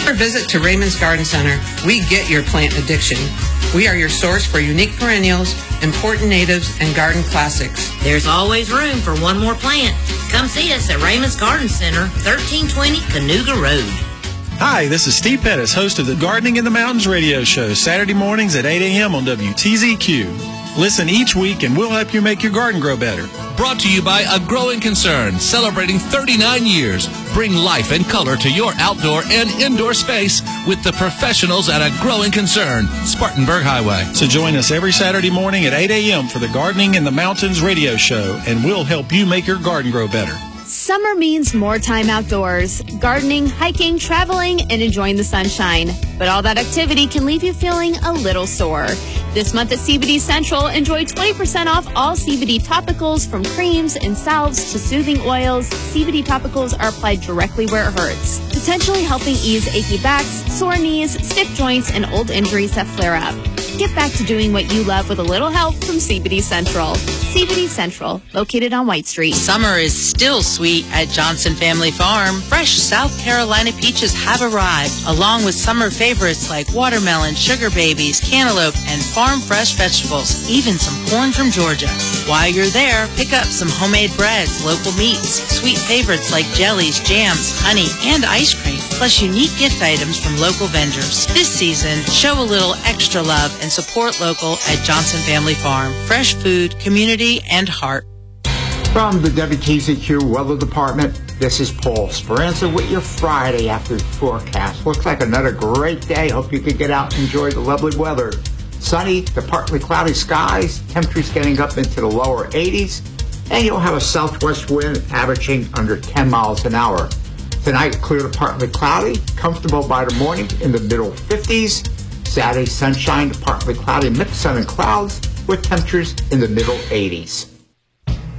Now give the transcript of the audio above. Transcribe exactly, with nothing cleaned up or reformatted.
for a visit to Raymond's Garden Center. We get your plant addiction. We are your source for unique perennials, important natives, and garden classics. There's always room for one more plant. Come see us at Raymond's Garden Center, thirteen twenty Canoga Road. Hi, this is Steve Pettis, host of the Gardening in the Mountains radio show, Saturday mornings at eight a.m. on W T Z Q. Listen each week and we'll help you make your garden grow better. Brought to you by A Growing Concern, celebrating thirty-nine years. Bring life and color to your outdoor and indoor space with the professionals at A Growing Concern, Spartanburg Highway. So join us every Saturday morning at eight a.m. for the Gardening in the Mountains radio show, and we'll help you make your garden grow better. Summer means more time outdoors, gardening, hiking, traveling, and enjoying the sunshine. But all that activity can leave you feeling a little sore. This month at C B D Central, enjoy twenty percent off all C B D topicals, from creams and salves to soothing oils. C B D topicals are applied directly where it hurts, potentially helping ease achy backs, sore knees, stiff joints, and old injuries that flare up. Get back to doing what you love with a little help from C B D Central. C B D Central, located on White Street. Summer is still sweet at Johnson Family Farm. Fresh South Carolina peaches have arrived, along with summer favorites like watermelon, sugar babies, cantaloupe, and farm fresh vegetables, even some corn from Georgia. While you're there, pick up some homemade breads, local meats, sweet favorites like jellies, jams, honey, and ice cream, plus unique gift items from local vendors. This season, show a little extra love and support local at Johnson Family Farm. Fresh food, community, and heart. From the W T Z Q Weather Department, this is Paul Speranza with your Friday after forecast. Looks like another great day. Hope you can get out and enjoy the lovely weather. Sunny to partly cloudy skies, temperatures getting up into the lower eighties, and you'll have a southwest wind averaging under ten miles an hour. Tonight, clear to partly cloudy, comfortable by the morning in the middle fifties. Saturday, sunshine to partly cloudy, mixed sun and clouds with temperatures in the middle eighties.